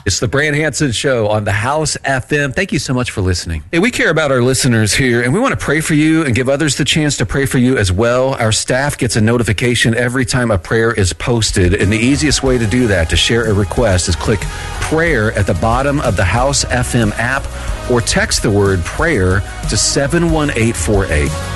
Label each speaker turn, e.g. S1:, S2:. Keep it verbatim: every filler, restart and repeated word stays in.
S1: It's the Brand Hansen Show on the House F M. Thank you so much for listening. Hey, we care about our listeners here, and we want to pray for you and give others the chance to pray for you as well. Our staff gets a notification every time a prayer is posted, and the easiest way to do that, to share a request, is click prayer at the bottom of the House F M app or text the word prayer to seven one eight four eight.